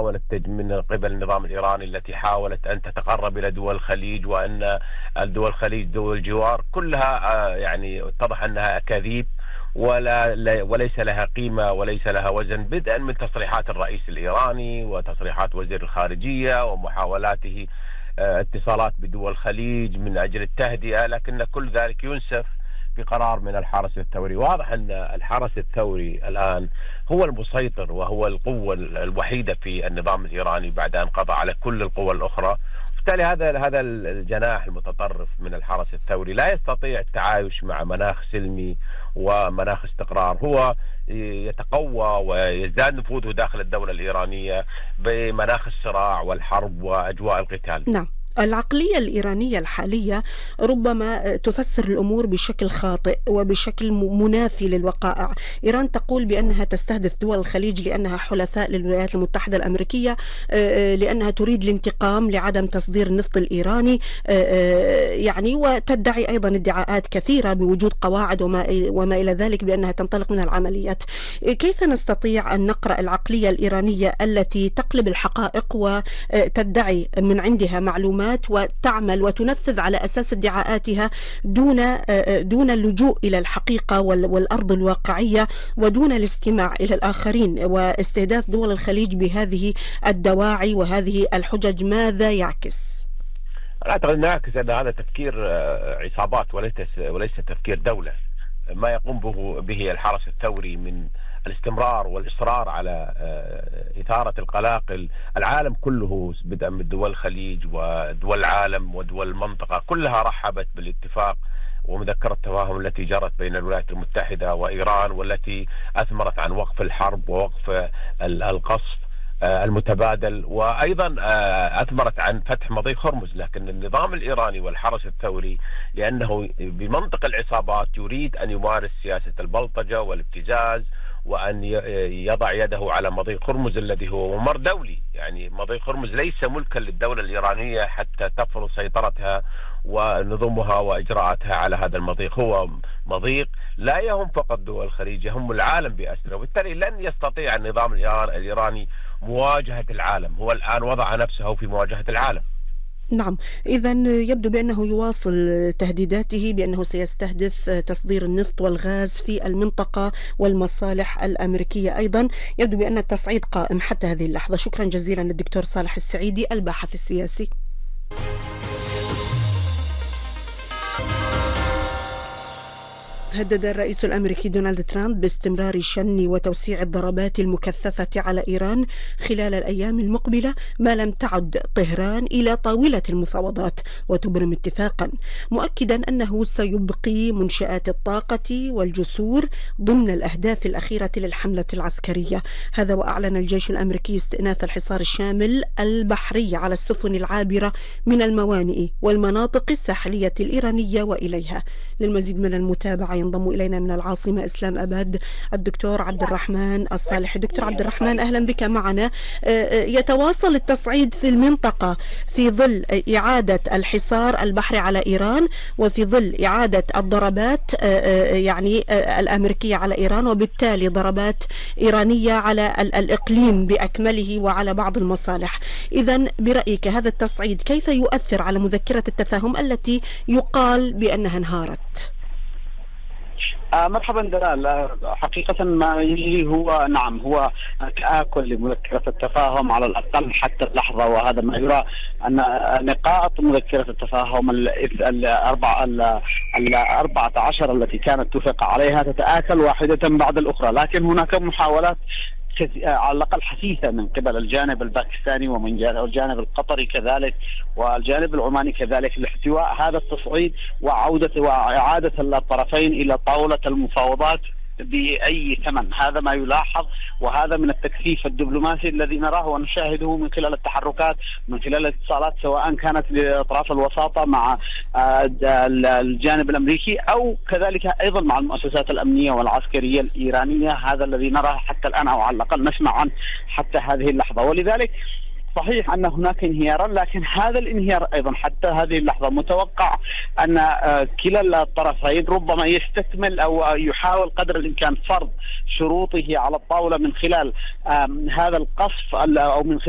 محاولة من قبل النظام الإيراني التي حاولت أن تتقرب إلى دول الخليج، وأن الدول الخليج دول الجوار كلها يعني اتضح أنها أكاذيب وليس لها قيمة وليس لها وزن، بدءا من تصريحات الرئيس الإيراني وتصريحات وزير الخارجية ومحاولاته اتصالات بدول الخليج من أجل التهدئة، لكن كل ذلك ينسف بقرار من الحرس الثوري. واضح أن الحرس الثوري الآن هو المسيطر وهو القوة الوحيدة في النظام الإيراني بعد أن قضى على كل القوى الأخرى. بالتالي هذا الجناح المتطرف من الحرس الثوري لا يستطيع التعايش مع مناخ سلمي ومناخ استقرار. هو يتقوى ويزداد نفوذه داخل الدولة الإيرانية بمناخ الصراع والحرب وأجواء القتال. نعم. العقلية الإيرانية الحالية ربما تفسر الأمور بشكل خاطئ وبشكل منافي للوقائع. إيران تقول بأنها تستهدف دول الخليج لأنها حلفاء للولايات المتحدة الأمريكية، لأنها تريد الانتقام لعدم تصدير النفط الإيراني، يعني وتدعي أيضا ادعاءات كثيرة بوجود قواعد وما إلى ذلك بأنها تنطلق منها العمليات. كيف نستطيع أن نقرأ العقلية الإيرانية التي تقلب الحقائق وتدعي من عندها معلومات وتعمل وتنفذ على أساس ادعاءاتها دون اللجوء إلى الحقيقة والأرض الواقعية ودون الاستماع إلى الآخرين واستهداف دول الخليج بهذه الدواعي وهذه الحجج؟ ماذا يعكس؟ أعتقد أنه يعكس أن هذا تفكير عصابات وليس تفكير دولة. ما يقوم به الحرس الثوري من الاستمرار والإصرار على إثارة القلاقل. العالم كله بدءا من دول الخليج ودول العالم ودول المنطقة كلها رحبت بالاتفاق ومذكرة التفاهم التي جرت بين الولايات المتحدة وإيران، والتي أثمرت عن وقف الحرب ووقف القصف المتبادل، وأيضا أثمرت عن فتح مضيق هرمز. لكن النظام الإيراني والحرس الثوري لأنه بمنطق العصابات يريد أن يمارس سياسة البلطجة والابتزاز، وأن يضع يده على مضيق هرمز الذي هو ممر دولي. يعني مضيق هرمز ليس ملكا للدولة الإيرانية حتى تفرض سيطرتها ونظمها وإجراءاتها على هذا المضيق. هو مضيق لا يهم فقط دول الخليج، يهم العالم بأسره، وبالتالي لن يستطيع النظام الإيراني مواجهة العالم. هو الآن وضع نفسه في مواجهة العالم. نعم، إذا يبدو بأنه يواصل تهديداته بأنه سيستهدف تصدير النفط والغاز في المنطقة والمصالح الأمريكية أيضا. يبدو بأن التصعيد قائم حتى هذه اللحظة. شكرا جزيلا للدكتور صالح السعيدي الباحث السياسي. هدد الرئيس الأمريكي دونالد ترامب باستمرار شن وتوسيع الضربات المكثفة على إيران خلال الأيام المقبلة ما لم تعد طهران إلى طاولة المفاوضات وتبرم اتفاقا، مؤكدا أنه سيبقي منشآت الطاقة والجسور ضمن الأهداف الأخيرة للحملة العسكرية. هذا وأعلن الجيش الأمريكي استئناف الحصار الشامل البحري على السفن العابرة من الموانئ والمناطق الساحلية الإيرانية وإليها. للمزيد من المتابعة ينضم إلينا من العاصمة إسلام أباد الدكتور عبد الرحمن الصالح. دكتور عبد الرحمن، أهلا بك معنا. يتواصل التصعيد في المنطقة في ظل إعادة الحصار البحري على إيران وفي ظل إعادة الضربات يعني الأمريكية على إيران، وبالتالي ضربات إيرانية على الإقليم بأكمله وعلى بعض المصالح. إذن برأيك هذا التصعيد كيف يؤثر على مذكرة التفاهم التي يقال بأنها انهارت؟ مرحبا دلال. حقيقة ما يجري هو هو تآكل لمذكرة التفاهم على الأقل حتى اللحظة، وهذا ما يرى أن نقاط مذكرة التفاهم ال14 التي كانت اتفق عليها تتآكل واحدة بعد الأخرى، لكن هناك محاولات على الأقل حثيثة من قبل الجانب الباكستاني ومن الجانب القطري كذلك والجانب العماني كذلك لاحتواء هذا التصعيد وإعادة الطرفين إلى طاولة المفاوضات بأي ثمن. هذا ما يلاحظ، وهذا من التكثيف الدبلوماسي الذي نراه ونشاهده من خلال التحركات، من خلال الاتصالات سواء كانت لأطراف الوساطة مع الجانب الأمريكي أو كذلك أيضا مع المؤسسات الأمنية والعسكرية الإيرانية. هذا الذي نراه حتى الآن أو على الأقل نسمع عنه حتى هذه اللحظة. ولذلك صحيح أن هناك انهيارا، لكن هذا الانهيار أيضا حتى هذه اللحظة متوقع أن كلا الطرفين ربما يستكمل أو يحاول قدر الإمكان فرض شروطه على الطاولة من خلال هذا القصف أو من خلال